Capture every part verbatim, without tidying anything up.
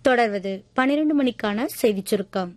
தொடர்வது பனிரெண்டு மணிக்கான செய்திச் சுருக்கம்.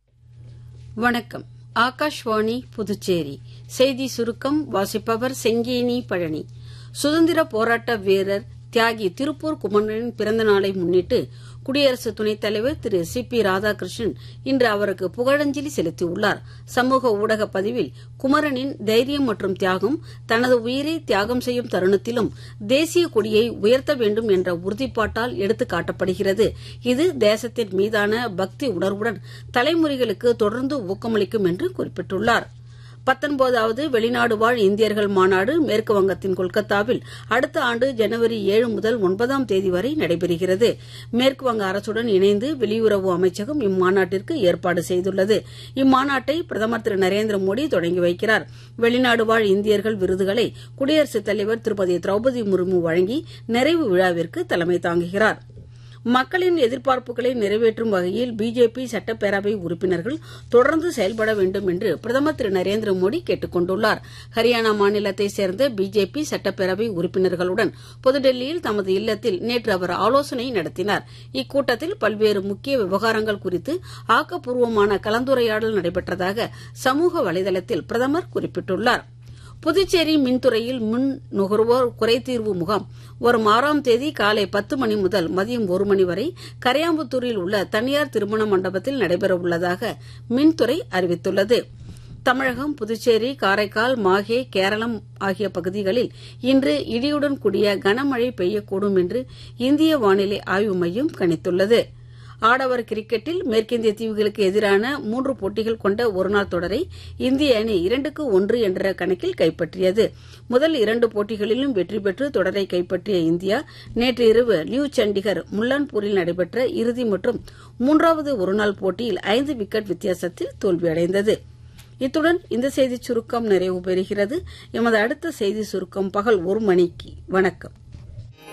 வணக்கம். ஆகாஷ்வாணி புதுச்சேரி செய்தி சுருக்கம் வாசிப்பவர் செங்கேனி பழனி. சுதந்திர போராட்ட வீரர் தியாகி திருப்பூர் குமரனின் பிறந்த நாளை முன்னிட்டு குடியரசு துணைத் தலைவர் திரு சி பி ராதாகிருஷ்ணன் இன்று அவருக்கு புகழஞ்சலி செலுத்தியுள்ளார். சமூக ஊடக பதிவில் குமரனின் தைரியம் மற்றும் தியாகம் தனது உயிரை தியாகம் செய்யும் தருணத்திலும் தேசிய கொடியை உயர்த்த வேண்டும் என்ற உறுதிப்பாட்டால் எடுத்துக் காட்டப்படுகிறது. இது தேசத்தின் மீதான பக்தி உணர்வுடன் தலைமுறைகளுக்கு தொடர்ந்து ஊக்கமளிக்கும் என்று குறிப்பிட்டுள்ளார். பத்தொன்பதாவது வெளிநாடு வாழ் இந்தியர்கள் மாநாடு மேற்கு வங்கத்தின் கொல்கத்தாவில் அடுத்த ஆண்டு ஜனவரி ஏழு முதல் ஒன்பதாம் தேதி வரை நடைபெறுகிறது. மேற்கு வங்க அரசுடன் இணைந்து வெளியுறவு அமைச்சகம் இம்மாநாட்டிற்கு ஏற்பாடு செய்துள்ளது. இம்மாநாட்டை பிரதமர் திரு நரேந்திர மோடி தொடங்கி வைக்கிறார். வெளிநாடு வாழ் இந்தியர்கள் விருதுகளை குடியரசுத் தலைவர் திருமதி திரௌபதி முர்மு வழங்கி நிறைவு விழாவிற்கு தலைமை தாங்குகிறார். மக்களின் எதிர்பார்ப்புகளை நிறைவேற்றும் வகையில் பிஜேபி சட்டப்பேரவை உறுப்பினர்கள் தொடர்ந்து செயல்பட வேண்டும் என்று பிரதமர் திரு நரேந்திர மோடி கேட்டுக் கொண்டுள்ளார். ஹரியானா மாநிலத்தைச் சேர்ந்த பிஜேபி சட்டப்பேரவை உறுப்பினர்களுடன் புதுடெல்லியில் தமது இல்லத்தில் நேற்று அவர் ஆலோசனை நடத்தினார். இக்கூட்டத்தில் பல்வேறு முக்கிய விவகாரங்கள் குறித்து ஆக்கப்பூர்வமான கலந்துரையாடல் நடைபெற்றதாக சமூக வலைதளத்தில் பிரதமர் குறிப்பிட்டுள்ளார். புதுச்சேரி மின்துறையில் மின் நுகர்வோர் குறைதீர்வு முகாம் வரும் ஆறாம் தேதி காலை பத்து மணி முதல் மதியம் ஒரு மணி வரை கரையாம்புத்தூரில் உள்ள தனியார் திருமண மண்டபத்தில் நடைபெறவுள்ளதாக மின்துறை அறிவித்துள்ளது. தமிழகம், புதுச்சேரி, காரைக்கால், மாஹே, கேரளம் ஆகிய பகுதிகளில் இன்று இடியுடன் கூடிய கனமழை பெய்யக்கூடும் என்று இந்திய வானிலை ஆய்வு மையம் கணித்துள்ளது. ஆடவர் கிரிக்கெட்டில் மேற்கிந்திய தீவுகளுக்கு எதிரான மூன்று போட்டிகள் கொண்ட ஒருநாள் தொடரை இந்திய அணி இரண்டுக்கு ஒன்று என்ற கணக்கில் கைப்பற்றியது. முதல் இரண்டு போட்டிகளிலும் வெற்றி பெற்று தொடரை கைப்பற்றிய இந்தியா நேற்று இரவு நியூ சண்டிகர் முல்லான்பூரில் நடைபெற்ற இறுதி மற்றும் மூன்றாவது ஒருநாள் போட்டியில் ஐந்து விக்கெட் வித்தியாசத்தில் தோல்வியடைந்தது. இத்துடன் இந்த செய்திச் சுருக்கம் நிறைவு பெறுகிறது. எமது அடுத்த செய்தி சுருக்கம் பகல் ஒரு மணிக்கு. வணக்கம்.